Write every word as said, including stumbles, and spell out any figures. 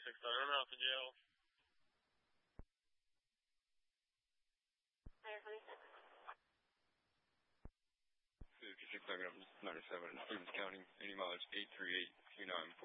twenty-six Southern Alpha Jail. Higher twenty-six. fifty-six Southern Alpha ninety-seven, Stevens County, any mileage eight three eight two nine.